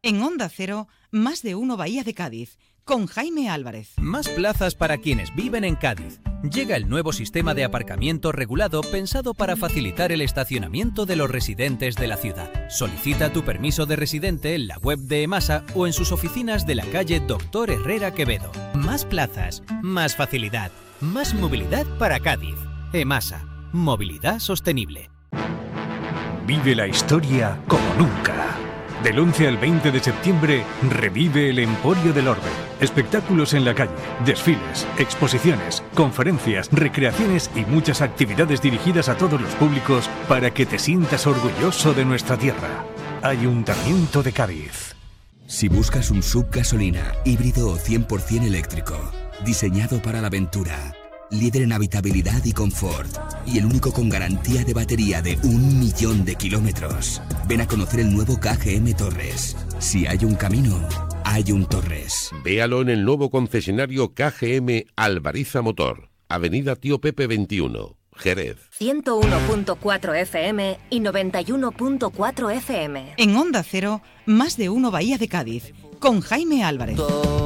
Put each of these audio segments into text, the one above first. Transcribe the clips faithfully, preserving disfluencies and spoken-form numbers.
En Onda Cero, Más de Uno Bahía de Cádiz, con Jaime Álvarez. Más plazas para quienes viven en Cádiz. Llega el nuevo sistema de aparcamiento regulado pensado para facilitar el estacionamiento de los residentes de la ciudad. Solicita tu permiso de residente en la web de EMASA o en sus oficinas de la calle Doctor Herrera Quevedo. Más plazas, más facilidad, más movilidad para Cádiz. EMASA, movilidad sostenible. Vive la historia como nunca. Del once al veinte de septiembre, revive el Emporio del Orbe. Espectáculos en la calle, desfiles, exposiciones, conferencias, recreaciones y muchas actividades dirigidas a todos los públicos para que te sientas orgulloso de nuestra tierra. Ayuntamiento de Cádiz. Si buscas un S U V gasolina, híbrido o cien por ciento eléctrico, diseñado para la aventura, líder en habitabilidad y confort, y el único con garantía de batería de un millón de kilómetros. Ven a conocer el nuevo K G M Torres. Si hay un camino, hay un Torres. Véalo en el nuevo concesionario K G M Alvariza Motor, Avenida Tío Pepe veintiuno, Jerez. ciento uno punto cuatro F M y noventa y uno punto cuatro F M. En Onda Cero, Más de Uno Bahía de Cádiz, con Jaime Álvarez.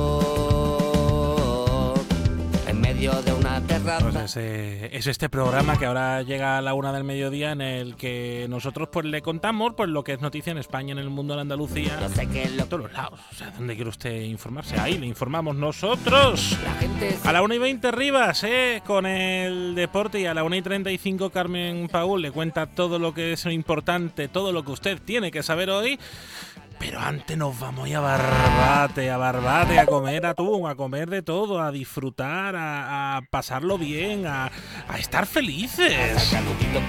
De una terraza. Pues es, eh, es este programa que ahora llega a la una del mediodía, en el que nosotros pues le contamos pues lo que es noticia en España, en el mundo, en Andalucía, no sé qué lo... en todos los lados. O sea, ¿dónde quiere usted informarse? Ahí le informamos nosotros. La gente se... A la una y veinte Rivas, eh, con el deporte, y a la una y treinta y cinco Carmen Paúl le cuenta todo lo que es importante, todo lo que usted tiene que saber hoy. Pero antes nos vamos a ir a Barbate, a Barbate, a comer atún, a comer de todo, a disfrutar, a, a pasarlo bien, a, a estar felices.